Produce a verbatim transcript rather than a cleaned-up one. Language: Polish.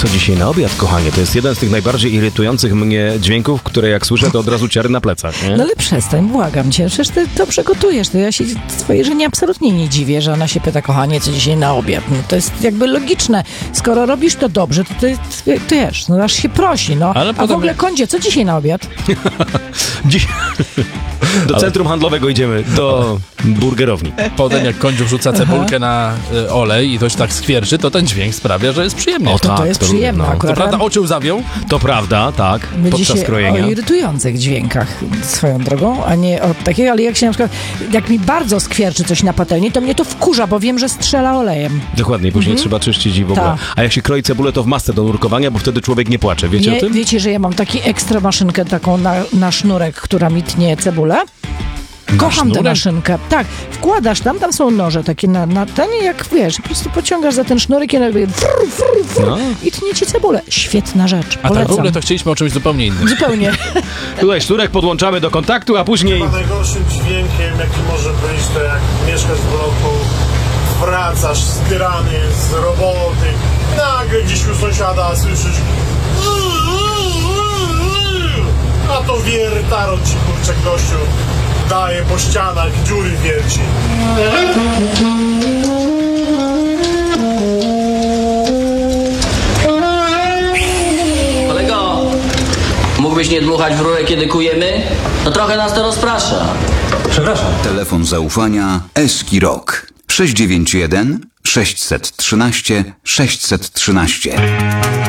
Co dzisiaj na obiad, kochanie? To jest jeden z tych najbardziej irytujących mnie dźwięków, które jak słyszę, to od razu ciary na plecach, nie? No ale przestań, błagam cię, przecież ty dobrze gotujesz. To ja się swojej żenie absolutnie nie dziwię, że ona się pyta, kochanie, co dzisiaj na obiad? No to jest jakby logiczne. Skoro robisz to dobrze, to ty, ty, ty wiesz, no aż się prosi, no. Ale A potem... w ogóle, Kondzie, co dzisiaj na obiad? Dziś... Do centrum handlowego idziemy, do burgerowni. Potem jak Kądziu wrzuca cebulkę na y, olej i coś tak skwierczy, to ten dźwięk sprawia, że jest przyjemnie. O, To, to tak, jest to lubię, przyjemne no. To akurat. prawda, ocieł zawiął? To prawda, tak, My podczas dzisiaj krojenia. o irytujących dźwiękach swoją drogą, a nie o takiego, ale jak się na przykład, jak mi bardzo skwierczy coś na patelni, to mnie to wkurza, bo wiem, że strzela olejem. Dokładnie, później trzeba czyścić i w ogóle. Tak. A jak się kroi cebulę, to w masce do nurkowania, bo wtedy człowiek nie płacze. Wiecie Nie, o tym? wiecie, że ja mam taki ekstra maszynkę taką na, na sznurek, która mi tnie cebulę? Kocham tę sznurek? maszynkę. Tak, wkładasz tam, tam są noże takie na, na ten i jak wiesz, po prostu pociągasz za ten sznurek i nagle frr, frr, frr, No. i tnie ci cebulę. Świetna rzecz, A tak polecam. w ogóle to chcieliśmy o czymś zupełnie innym. Zupełnie. Tutaj sznurek podłączamy do kontaktu, a później... Chyba najgorszym dźwiękiem, jaki może być, to jak mieszkasz w bloku, wracasz zgrany z roboty, nagle gdzieś u sąsiada słyszysz, a to wiertarot ci kurczę gościu daje po ścianach, dziury wierci. Kolego, mógłbyś nie dmuchać w rurę, kiedy kujemy? No trochę nas to rozprasza. Przepraszam. Telefon zaufania Eski Rock sześć dziewięć jeden sześć jedna trzy sześć jeden trzy.